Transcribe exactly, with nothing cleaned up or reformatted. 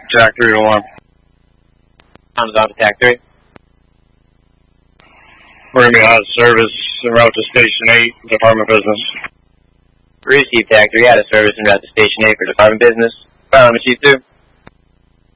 Jack three to one. Tom's on to Tac three. We're going to be out of service en route to Station eight, Department Business. Receive Tac three, out of service en route to Station eight for Department Business. Fire on Chief two.